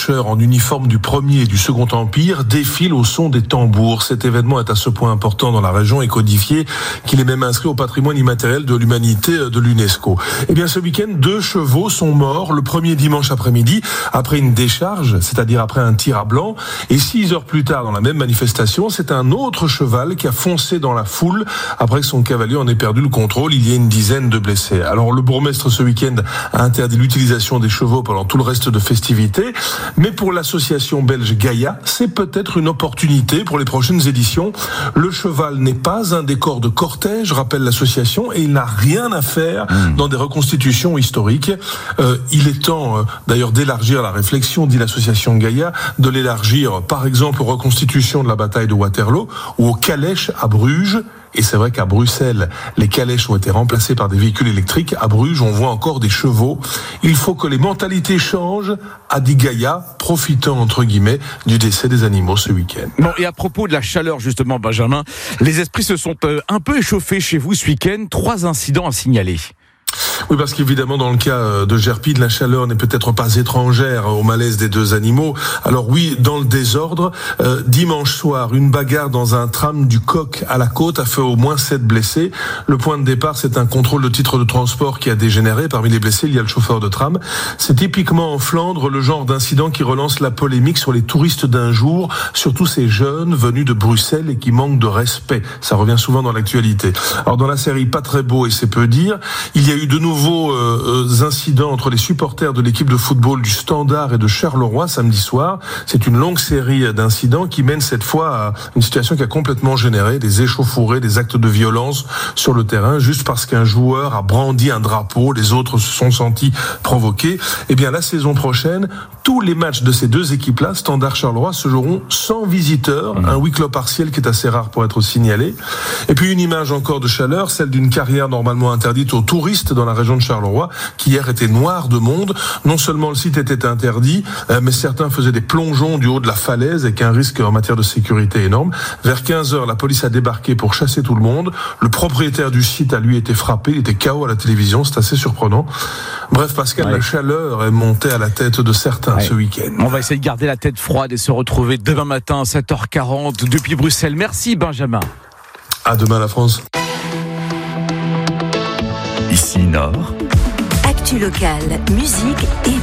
marcheurs en uniforme du Premier et du Second Empire défilent au son des tambours. Cet événement est à ce point important dans la région et codifié qu'il est même inscrit au patrimoine immatériel de l'humanité de l'UNESCO. Eh bien, ce week-end, 2 chevaux sont morts le premier dimanche après-midi après une décharge, c'est-à-dire après un tir à blanc. Et 6 heures plus tard, dans la même manifestation, c'est un autre cheval qui a foncé dans la foule après que son cavalier en ait perdu le contrôle. Il y a une dizaine de blessés. Alors, le bourgmestre, ce week-end, a interdit l'utilisation des chevaux pendant tout le reste de festivités. Mais pour l'association belge Gaïa, c'est peut-être une opportunité pour les prochaines éditions. Le cheval n'est pas un décor de cortège, rappelle l'association, et il n'a rien à faire dans des reconstitutions historiques. Il est temps, d'ailleurs, d'élargir la réflexion, dit l'association Gaïa, de l'élargir, par exemple, aux reconstitutions de la bataille de Waterloo ou aux calèches à Bruges. Et c'est vrai qu'à Bruxelles, les calèches ont été remplacées par des véhicules électriques. À Bruges, on voit encore des chevaux. Il faut que les mentalités changent, a dit Gaïa, profitant, entre guillemets, du décès des animaux ce week-end. Bon, et à propos de la chaleur, justement, Benjamin, les esprits se sont un peu échauffés chez vous ce week-end. 3 incidents à signaler. Oui, parce qu'évidemment, dans le cas de Gerpide, la chaleur n'est peut-être pas étrangère au malaise des 2 animaux. Alors oui, dans le désordre, dimanche soir, une bagarre dans un tram du Coq à la Côte a fait au moins 7 blessés. Le point de départ, c'est un contrôle de titre de transport qui a dégénéré. Parmi les blessés, il y a le chauffeur de tram. C'est typiquement en Flandre le genre d'incident qui relance la polémique sur les touristes d'un jour, surtout ces jeunes venus de Bruxelles et qui manquent de respect. Ça revient souvent dans l'actualité. Alors dans la série Pas très beau et c'est peu dire, il y a eu de nouveaux incidents entre les supporters de l'équipe de football du Standard et de Charleroi samedi soir. C'est une longue série d'incidents qui mène cette fois à une situation qui a complètement généré des échauffourées, des actes de violence sur le terrain, juste parce qu'un joueur a brandi un drapeau, les autres se sont sentis provoqués. Eh bien, la saison prochaine, tous les matchs de ces 2 équipes-là, Standard-Charleroi, se joueront sans visiteurs, un huis clos partiel qui est assez rare pour être signalé. Et puis une image encore de chaleur, celle d'une carrière normalement interdite aux touristes dans la région de Charleroi, qui hier était noire de monde. Non seulement le site était interdit, mais certains faisaient des plongeons du haut de la falaise avec un risque en matière de sécurité énorme. Vers 15h, la police a débarqué pour chasser tout le monde. Le propriétaire du site a lui été frappé, il était KO à la télévision, c'est assez surprenant. Bref, Pascal, la chaleur est montée à la tête de certains ce week-end. On va essayer de garder la tête froide et se retrouver demain matin à 7h40 depuis Bruxelles. Merci Benjamin. À demain la France. Ici Nord. Actu locale, musique et